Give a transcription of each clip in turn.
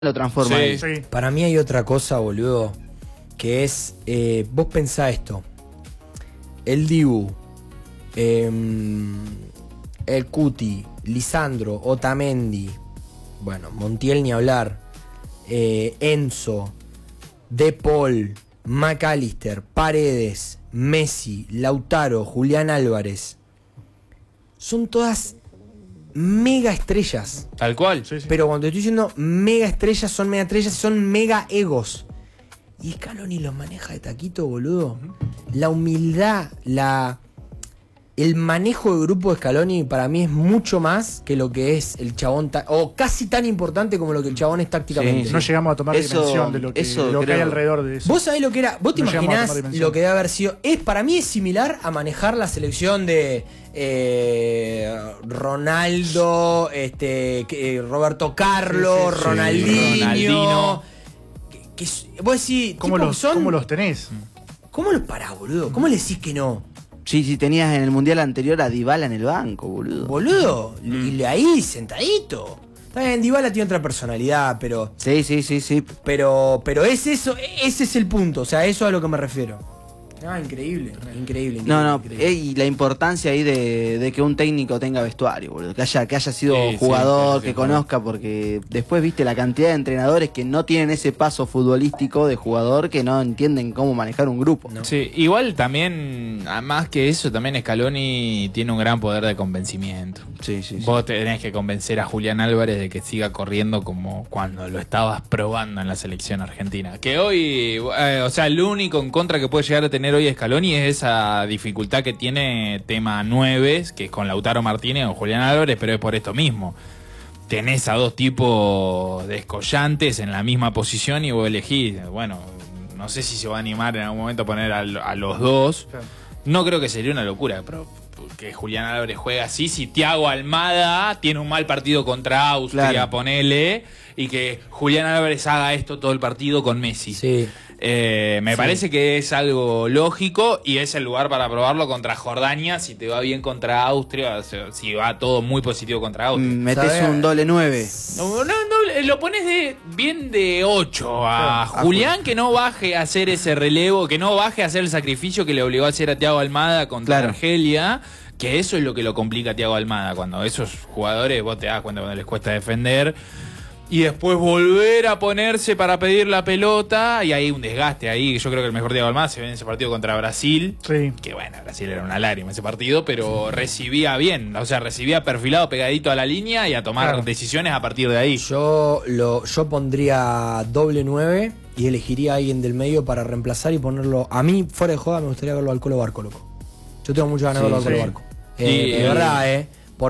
lo transforma ahí. Sí. Para mí hay otra cosa, boludo, que es, vos pensá esto, el Dibu, el Cuti, Lisandro, Otamendi, bueno, Montiel ni hablar, Enzo, De Paul, McAllister, Paredes, Messi, Lautaro, Julián Álvarez, son todas mega estrellas. Tal cual. Sí, sí. Pero cuando estoy diciendo mega estrellas, son mega egos. Y Scaloni los maneja de taquito, boludo. La humildad, el manejo de grupo de Scaloni para mí es mucho más que lo que es el chabón, o casi tan importante como lo que el chabón es tácticamente. Sí. No llegamos a tomar Eso- dimensión de lo que, eso de lo que creo. hay alrededor de eso. Vos sabés lo que era, vos te No llegamos a imaginás tomar dimensión. lo que debe haber sido. Para mí es similar a manejar la selección de Ronaldo, Roberto Carlos, Sí, sí, sí. Ronaldinho. Vos decís, ¿Cómo tipo, ¿Cómo los tenés? ¿Cómo los parás, boludo? ¿Cómo le decís que no? Sí, tenías en el mundial anterior a Dybala en el banco, boludo. Boludo, y ahí sentadito. Está bien, Dybala tiene otra personalidad, pero Sí. es eso, ese es el punto, o sea, eso es a lo que me refiero. Increíble. No, increíble. y la importancia ahí de que un técnico tenga vestuario, boludo. Que haya sido Sí, jugador, sí, que sí, conozca, porque después viste la cantidad de entrenadores que no tienen ese paso futbolístico de jugador, que no entienden cómo manejar un grupo. No. Sí, igual también, más que eso, también Scaloni tiene un gran poder de convencimiento. Sí. Vos tenés que convencer a Julián Álvarez de que siga corriendo como cuando lo estabas probando en la selección argentina. Que hoy, o sea, el único en contra que puede llegar a tener hoy Scaloni es esa dificultad que tiene tema 9, que es con Lautaro Martínez o Julián Álvarez, pero es por esto mismo. Tenés a dos tipos descollantes en la misma posición y vos elegís, bueno, no sé si se va a animar en algún momento a poner a los dos. Claro. No creo que sería una locura, pero que Julián Álvarez juegue así, si Thiago Almada tiene un mal partido contra Austria, Claro. ponele, y que Julián Álvarez haga esto todo el partido con Messi. Sí. Me parece que es algo lógico y es el lugar para probarlo contra Jordania, si te va bien contra Austria, o sea, si va todo muy positivo contra Austria. Metés ¿Sabés? un doble 9. No, lo pones bien de 8 a Julián, que no baje a hacer ese relevo, que no baje a hacer el sacrificio que le obligó a hacer a Thiago Almada contra Claro. Argelia, que eso es lo que lo complica a Thiago Almada, cuando esos jugadores, vos te das cuenta cuando les cuesta defender, y después volver a ponerse para pedir la pelota, y hay un desgaste ahí. Yo creo que el mejor Thiago Almada se ve en ese partido contra Brasil, Sí. que bueno, Brasil era una lágrima ese partido, pero recibía bien, o sea, recibía perfilado, pegadito a la línea y a tomar Claro. decisiones a partir de ahí. Yo pondría doble 9 y elegiría a alguien del medio para reemplazar y ponerlo. A mí, fuera de joda, me gustaría verlo al Colo Barco, loco. Yo tengo muchas ganas de verlo al Colo sí. Barco. Y De verdad,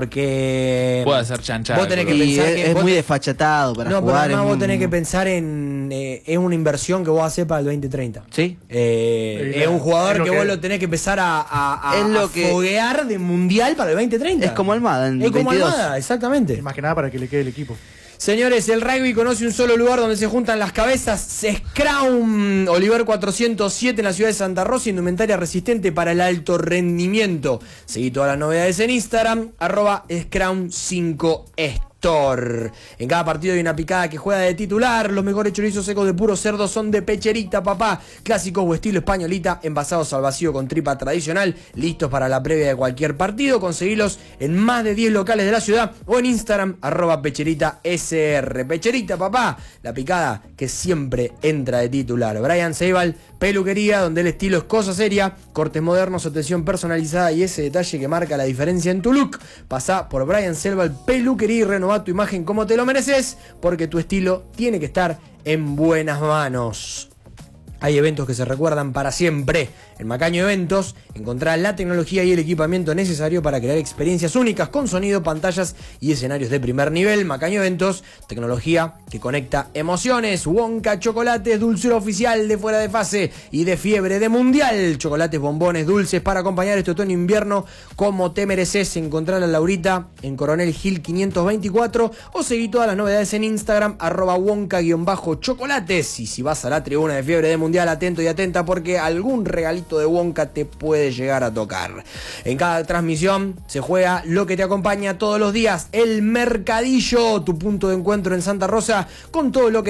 porque puede hacer chanchada. vos tenés que Y pensar es vos muy desfachatado para no, pero jugar. además en vos un- tenés que pensar en es una inversión que vos hacés para el 2030. Sí. Es un jugador es lo que que- vos lo tenés que empezar a Es lo que- foguear de mundial para el 2030. Es como Almada en Es como 22. Almada, exactamente. Y más que nada para que le quede el equipo. Señores, el rugby conoce un solo lugar donde se juntan las cabezas. Scrum Oliver 407 en la ciudad de Santa Rosa, indumentaria resistente para el alto rendimiento. Seguí todas las novedades en Instagram, @Scrum5Store. En cada partido hay una picada que juega de titular. Los mejores chorizos secos de puro cerdo son de Pecherita, papá. Clásicos o estilo españolita, envasados al vacío con tripa tradicional, listos para la previa de cualquier partido. Conseguilos en más de 10 locales de la ciudad o en Instagram, @PecheritasR. Pecherita, papá, la picada que siempre entra de titular. Brian Seibal, peluquería, donde el estilo es cosa seria, cortes modernos, atención personalizada y ese detalle que marca la diferencia en tu look. Pasá por Brian Seibal, peluquería, y renová tu imagen como te lo mereces, porque tu estilo tiene que estar en buenas manos. Hay eventos que se recuerdan para siempre. En Macaño Eventos encontrá la tecnología y el equipamiento necesario para crear experiencias únicas con sonido, pantallas y escenarios de primer nivel. Macaño Eventos, tecnología que conecta emociones. Wonka Chocolates, dulzura oficial de Fuera de Fase y de Fiebre de Mundial. Chocolates, bombones, dulces para acompañar este otoño-invierno como te mereces. Encontrar a Laurita en Coronel Gil 524 o seguí todas las novedades en Instagram @Wonka-chocolates. Y si vas a la tribuna de Fiebre de Mundial, Mundial, atento y atenta porque algún regalito de Wonka te puede llegar a tocar. En cada transmisión se juega lo que te acompaña todos los días, el Mercadillo, tu punto de encuentro en Santa Rosa, con todo lo que